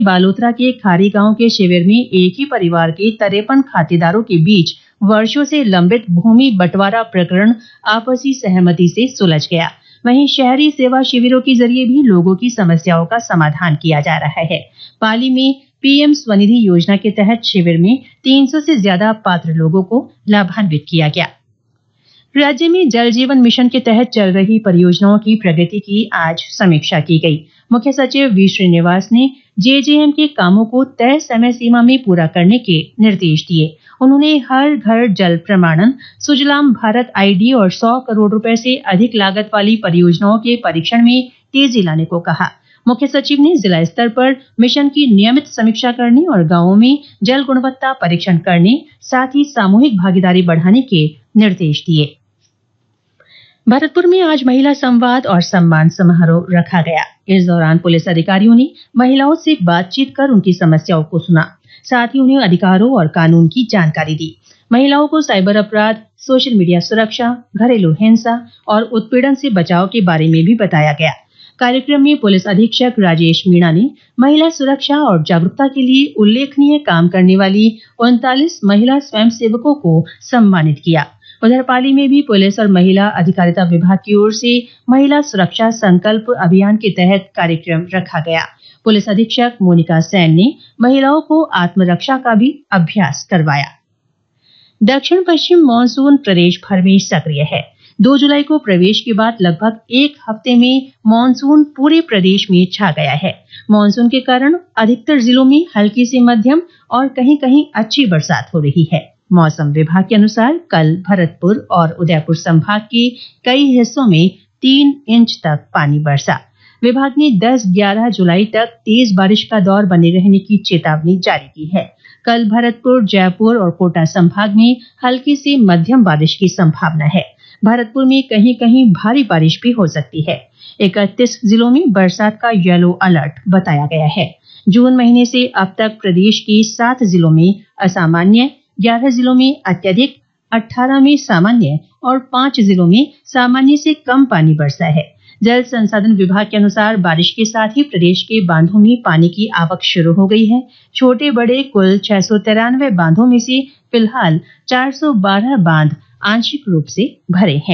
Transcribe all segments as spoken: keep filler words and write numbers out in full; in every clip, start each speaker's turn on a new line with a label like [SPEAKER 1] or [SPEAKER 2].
[SPEAKER 1] बालोतरा के खारी गांव के शिविर में एक ही परिवार के तिरपन खातेदारों के बीच वर्षों से लंबित भूमि बंटवारा प्रकरण आपसी सहमति से सुलझ गया। वहीं शहरी सेवा शिविरों के जरिए भी लोगों की समस्याओं का समाधान किया जा रहा है। पाली में पीएम स्वनिधि योजना के तहत शिविर में तीन सौ से ज्यादा पात्र लोगों को लाभान्वित किया गया। राज्य में जल जीवन मिशन के तहत चल रही परियोजनाओं की प्रगति की आज समीक्षा की गई। मुख्य सचिव वी श्रीनिवास ने जेजेएम के कामों को तय समय सीमा में पूरा करने के निर्देश दिए। उन्होंने हर घर जल प्रमाणन, सुजलाम भारत आईडी और सौ करोड़ रुपए से अधिक लागत वाली परियोजनाओं के परीक्षण में तेजी लाने को कहा। मुख्य सचिव ने जिला स्तर पर मिशन की नियमित समीक्षा करने और गांवों में जल गुणवत्ता परीक्षण करने, साथ ही सामूहिक भागीदारी बढ़ाने के निर्देश दिए। भरतपुर में आज महिला संवाद और सम्मान समारोह रखा गया। इस दौरान पुलिस अधिकारियों ने महिलाओं से बातचीत कर उनकी समस्याओं को सुना, साथ ही उन्हें अधिकारों और कानून की जानकारी दी। महिलाओं को साइबर अपराध, सोशल मीडिया सुरक्षा, घरेलू हिंसा और उत्पीड़न से बचाव के बारे में भी बताया गया। कार्यक्रम में पुलिस अधीक्षक राजेश मीणा ने महिला सुरक्षा और जागरूकता के लिए उल्लेखनीय काम करने वाली उनतालीस महिला स्वयंसेवकों को सम्मानित किया। उधर पाली में भी पुलिस और महिला अधिकारिता विभाग की ओर से महिला सुरक्षा संकल्प अभियान के तहत कार्यक्रम रखा गया। पुलिस अधीक्षक मोनिका सैन ने महिलाओं को आत्मरक्षा का भी अभ्यास करवाया। दक्षिण पश्चिम मानसून प्रदेश भर में सक्रिय है। दो जुलाई को प्रवेश के बाद लगभग एक हफ्ते में मानसून पूरे प्रदेश में छा गया है। मानसून के कारण अधिकतर जिलों में हल्की से मध्यम और कहीं-कहीं अच्छी बरसात हो रही है। मौसम विभाग के अनुसार कल भरतपुर और उदयपुर संभाग के कई हिस्सों में तीन इंच तक पानी बरसा। विभाग ने दस ग्यारह जुलाई तक तेज बारिश का दौर बने रहने की चेतावनी जारी की है। कल भरतपुर, जयपुर और कोटा संभाग में हल्की से मध्यम बारिश की संभावना है। भरतपुर में कहीं कहीं भारी बारिश भी हो सकती है। इकतीस जिलों में बरसात का येलो अलर्ट बताया गया है। जून महीने से अब तक प्रदेश के सात जिलों में असामान्य, ग्यारह जिलों में अत्यधिक, अठारह में सामान्य और पांच जिलों में सामान्य से कम पानी बरसा है। जल संसाधन विभाग के अनुसार बारिश के साथ ही प्रदेश के बांधों में पानी की आवक शुरू हो गई है। छोटे बड़े कुल छह सौ तिरानवे बांधों में से फिलहाल चार सौ बारह बांध आंशिक रूप से भरे हैं।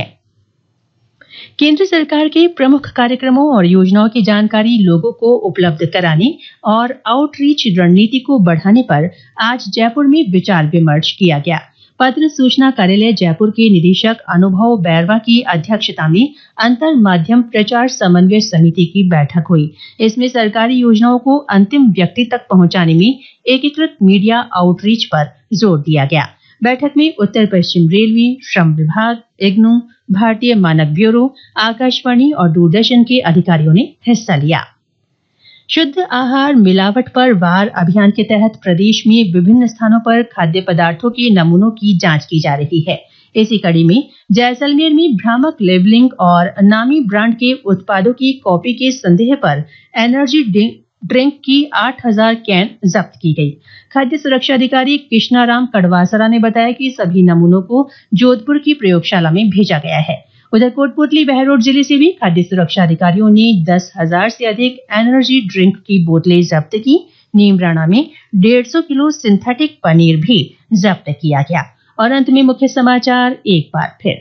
[SPEAKER 1] केंद्र सरकार के प्रमुख कार्यक्रमों और योजनाओं की जानकारी लोगों को उपलब्ध कराने और आउटरीच रणनीति को बढ़ाने पर आज जयपुर में विचार विमर्श किया गया। पत्र सूचना कार्यालय जयपुर के निदेशक अनुभव बैरवा की अध्यक्षता में अंतर माध्यम प्रचार समन्वय समिति की बैठक हुई। इसमें सरकारी योजनाओं को अंतिम व्यक्ति तक पहुंचाने में एकीकृत मीडिया आउटरीच पर जोर दिया गया। बैठक में उत्तर पश्चिम रेलवे, श्रम विभाग, इग्नू, भारतीय मानक ब्यूरो, आकाशवाणी और दूरदर्शन के अधिकारियों ने हिस्सा लिया। शुद्ध आहार मिलावट पर वार अभियान के तहत प्रदेश में विभिन्न स्थानों पर खाद्य पदार्थों के नमूनों की जांच की जा रही है। इसी कड़ी में जैसलमेर में भ्रामक लेबलिंग और नामी ब्रांड के उत्पादों की कॉपी के संदेह पर एनर्जी ड्रिंक की आठ हज़ार कैन जब्त की गई। खाद्य सुरक्षा अधिकारी कृष्णाराम कड़वासरा ने बताया कि सभी नमूनों को जोधपुर की प्रयोगशाला में भेजा गया है। उधर कोटपुतली बहरोड जिले से भी खाद्य सुरक्षा अधिकारियों ने दस हजार से अधिक एनर्जी ड्रिंक की बोतलें जब्त की। नीमराणा में डेढ़ सौ किलो सिंथेटिक पनीर भी जब्त किया गया। और अंत में मुख्य समाचार एक बार फिर।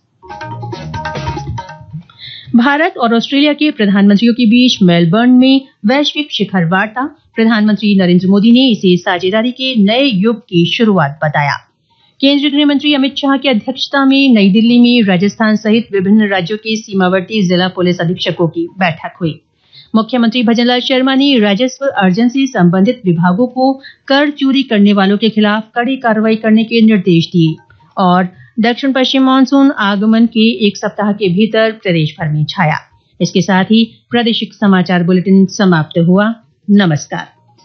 [SPEAKER 1] भारत और ऑस्ट्रेलिया के प्रधानमंत्रियों के बीच मेलबर्न में वैश्विक शिखर वार्ता। प्रधानमंत्री नरेंद्र मोदी ने इसे साझेदारी के नए युग की शुरुआत बताया। केंद्रीय गृह मंत्री अमित शाह की अध्यक्षता में नई दिल्ली में राजस्थान सहित विभिन्न राज्यों के सीमावर्ती जिला पुलिस अधीक्षकों की बैठक हुई। मुख्यमंत्री भजनलाल शर्मा ने राजस्व अर्जन से संबंधित विभागों को कर चोरी करने वालों के खिलाफ कड़ी कार्रवाई करने के निर्देश दिए। और दक्षिण पश्चिम मानसून आगमन के एक सप्ताह के भीतर प्रदेश भर में छाया। इसके साथ ही प्रादेशिक समाचार बुलेटिन समाप्त हुआ। नमस्कार।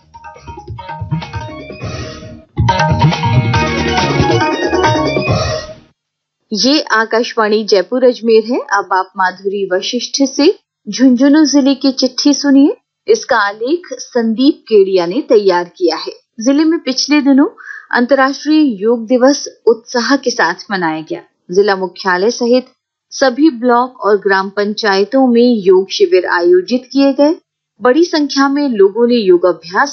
[SPEAKER 2] ये आकाशवाणी जयपुर अजमेर है। अब आप माधुरी वशिष्ठ से झुंझुनू जिले की चिट्ठी सुनिए। इसका आलेख संदीप केडिया ने तैयार किया है। जिले में पिछले दिनों अंतर्राष्ट्रीय योग दिवस उत्साह के साथ मनाया गया। जिला मुख्यालय सहित सभी ब्लॉक और ग्राम पंचायतों में योग शिविर आयोजित किए गए। बड़ी संख्या में लोगों ने योगाभ्यास